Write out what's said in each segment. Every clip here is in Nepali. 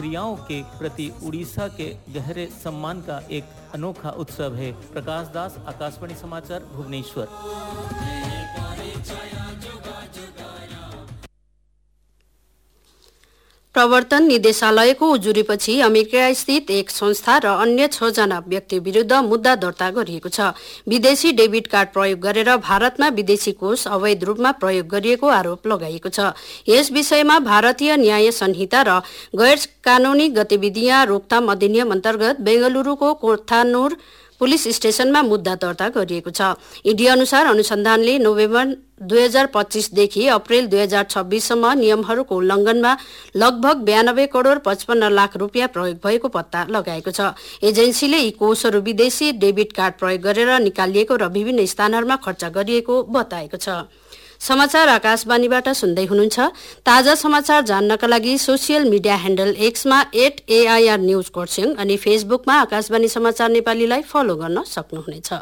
क्रियाओं के प्रति उड़ीसा के गहरे सम्मान का एक अनोखा उत्सव है। प्रकाश दास, आकाशवाणी समाचार, भुवनेश्वर। प्रवर्तन निर्देशालयको उजुरीपछि अमेरिका स्थित एक संस्था र अन्य 6 जना व्यक्ति विरुद्ध मुद्दा दर्ता गरिएको छ। विदेशी डेबिट कार्ड प्रयोग गरेर भारतमा विदेशी कोष अवैध रूपमा प्रयोग गरिएको आरोप लगाइएको छ। यस विषयमा भारतीय न्याय संहिता र गैर कानूनी गतिविधियाँ रोकथाम अधिनियम अन्तर्गत बेंगलुरुको कोथानूर पुलिस स्टेशनमा मुद्दा दर्ता गरिएको छ। ईडी अनुसार अनुसन्धानले नोभेम्बर 2025 देखि अप्रेल 2026 सम्म नियमहरूको उल्लङ्घनमा लगभग 92 करोड 55 लाख रुपियाँ प्रयोग भएको पत्ता लगाएको छ। एजेन्सीले यी कोषहरू विदेशी डेबिट कार्ड प्रयोग गरेर निकालिएको र विभिन्न स्थानहरूमा खर्च गरिएको बताएको छ। समाचार आकाशवाणीबाट सुन्दै हुनुहुन्छ। ताजा समाचार जान्नका लागि social media handle एक्समा @AIR news Kurseong अनि फेसबुकमा आकाशवाणी समाचार नेपालीलाई फलो गर्न सक्नुहुनेछ।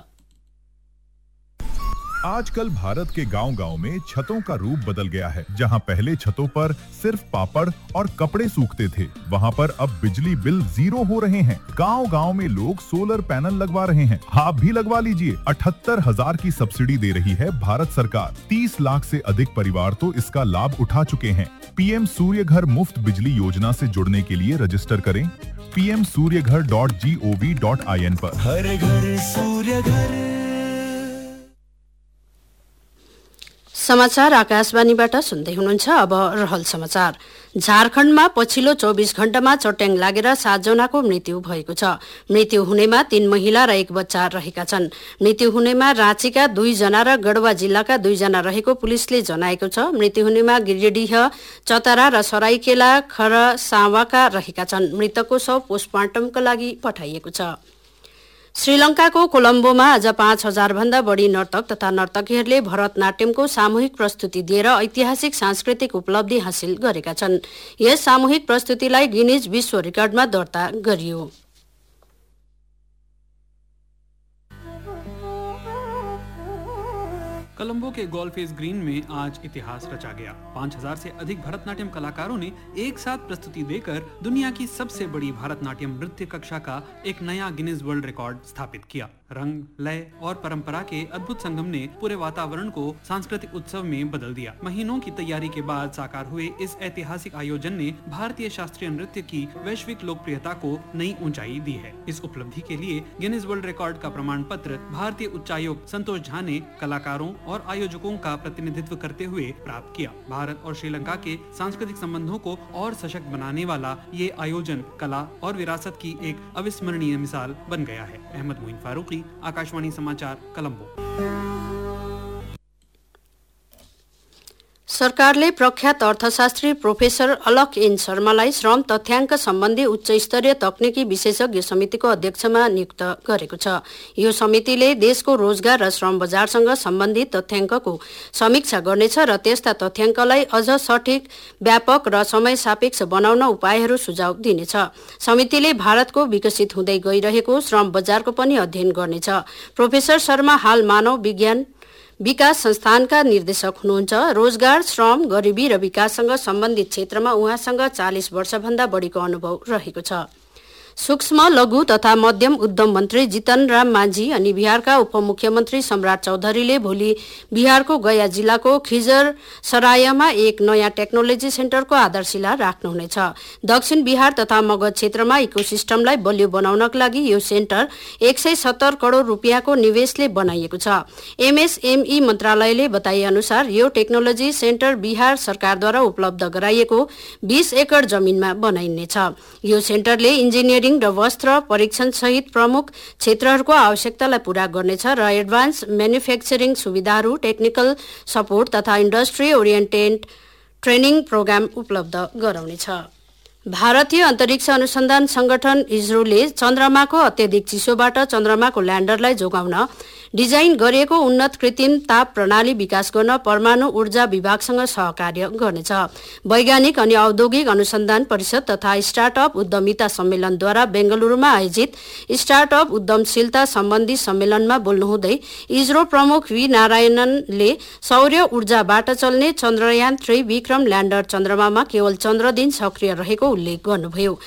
आजकल भारत के गांव-गांव में छतों का रूप बदल गया है। जहां पहले छतों पर सिर्फ पापड़ और कपड़े सूखते थे, वहां पर अब बिजली बिल 0 हो रहे हैं। गांव-गांव में लोग सोलर पैनल लगवा रहे हैं। आप भी लगवा लीजिए। 78,000 की सब्सिडी दे रही है भारत सरकार। 30 लाख से अधिक परिवार तो इसका लाभ उठा चुके हैं। पीएम सूर्य घर मुफ्त बिजली योजना से जुड़ने के लिए रजिस्टर करें pmsuryaghar.gov.in पर। हर घर सूर्य घर। समाचार आकाशवाणीबाट सुन्दै हुनुहुन्छ। अब रहल समाचार। झारखण्डमा पछिल्लो 24 घण्टामा चट्याङ लागेर 7 जनाको मृत्यु भएको छ। मृत्यु हुनेमा 3 महिला र 1 बच्चा रहेका छन्। मृत्यु हुनेमा राँचीका 2 जना र गढवा जिल्लाका 2 जना रहेको पुलिसले जनाएको छ। मृत्यु हुनेमा गिरिडीह, चतरा र सराइकेला खरसावाका रहेका छन्। मृतकको शव पोस्टमार्टमका लागि पठाइएको छ। श्रीलंकाको कोलम्बोमा आज 5,000 भन्दा बढी नर्तक तथा नर्तकीहरूले भरतनाट्यमको सामूहिक प्रस्तुति दिएर ऐतिहासिक सांस्कृतिक उपलब्धि हासिल गरेका छन्। यस सामूहिक प्रस्तुतिलाई गिनिज विश्व रेकर्डमा दर्ता गरियो। कोलंबो के गोल्फेस ग्रीन में आज इतिहास रचा गया। 5,000 से अधिक भरतनाट्यम कलाकारों ने एक साथ प्रस्तुति देकर दुनिया की सबसे बड़ी भरतनाट्यम नृत्य कक्षा का एक नया गिनीज वर्ल्ड रिकॉर्ड स्थापित किया। रंग, लय और परंपरा के अद्भुत संगम ने पूरे वातावरण को सांस्कृतिक उत्सव में बदल दिया। महीनों की तैयारी के बाद साकार हुए इस ऐतिहासिक आयोजन ने भारतीय शास्त्रीय नृत्य की वैश्विक लोकप्रियता को नई ऊंचाई दी है। इस उपलब्धि के लिए गिनीज वर्ल्ड रिकॉर्ड का प्रमाण पत्र भारतीय उच्चायुक्त संतोष झा ने कलाकारों और आयोजकों का प्रतिनिधित्व करते हुए प्राप्त किया। भारत और श्रीलंका के सांस्कृतिक संबंधों को और सशक्त बनाने वाला ये आयोजन कला और विरासत की एक अविस्मरणीय मिसाल बन गया है। अहमद मोइन फारूकी, आकाशवाणी समाचार, कोलंबो। सरकारले प्रख्यात अर्थशास्त्री प्रोफेसर अलक एन शर्मालाई श्रम तथ्याङ्क सम्बन्धी उच्च स्तरीय तकनिकी विशेषज्ञ समितिको अध्यक्षमा नियुक्त गरेको छ। यो समितिले देशको रोजगार र श्रम बजारसँग सम्बन्धित तथ्याङ्कको समीक्षा गर्नेछ र त्यस्ता तथ्याङ्कलाई अझ सठिक, व्यापक र समय सापेक्ष बनाउन उपायहरू सुझाव दिनेछ। समितिले भारतको विकसित हुँदै गइरहेको श्रम बजारको पनि अध्ययन गर्नेछ। प्रोफेसर शर्मा हाल मानव विज्ञान विकास संस्थानका निर्देशक हुनुहुन्छ। रोजगार, श्रम, गरिबी र विकाससँग सम्बन्धित क्षेत्रमा उहाँसँग 40 वर्षभन्दा बढीको अनुभव रहेको छ। सूक्ष्म, लघु तथा मध्यम उद्यम मन्त्री जितन राम माझी अनि बिहारका उपमुख्यमन्त्री सम्राट चौधरीले भोलि बिहारको गया जिल्लाको खिजर सरायमा एक नयाँ टेक्नोलोजी सेन्टरको आधारशिला राख्नुहुनेछ। दक्षिण बिहार तथा मगध क्षेत्रमा इकोसिस्टमलाई बलियो बनाउनका लागि यो सेन्टर 170 करोड रुपियाँको निवेशले बनाइएको छ। एमएसएमई मन्त्रालयले बताए अनुसार यो टेक्नोलोजी सेन्टर बिहार सरकारद्वारा उपलब्ध गराइएको 20 एकड़ जमिनमा बनाइनेछ। यो सेन्टरले इन्जिनियरिङ र वस्त्र परीक्षण सहित प्रमुख क्षेत्रहरूको आवश्यकतालाई पूरा गर्नेछ र एडभान्स म्यानुफ्याक्चरिङ सुविधाहरू, टेक्निकल सपोर्ट तथा इन्डस्ट्री ओरिएन्टेड ट्रेनिङ प्रोग्राम उपलब्ध गराउनेछ। भारतीय अन्तरिक्ष अनुसन्धान संगठन इस्रोले चन्द्रमाको अत्यधिक चिसोबाट चन्द्रमाको ल्यान्डरलाई जोगाउन डिजाइन गरिएको उन्नत कृत्रिम ताप प्रणाली विकास गर्न परमाणु ऊर्जा विभागसँग सहकार्य गर्नेछ। वैज्ञानिक अनि औद्योगिक अनुसन्धान परिषद तथा स्टार्टअप उद्यमिता सम्मेलनद्वारा बेंगलुरुमा आयोजित स्टार्टअप उद्यमशीलता सम्बन्धी सम्मेलनमा बोल्नुहुँदै इस्रो प्रमुख वी नारायणनले सौर्य ऊर्जाबाट चल्ने चन्द्रयान 3 विक्रम ल्यान्डर चन्द्रमामा केवल चन्द्र दिन सक्रिय रहेको उल्लेख गर्नुभयो।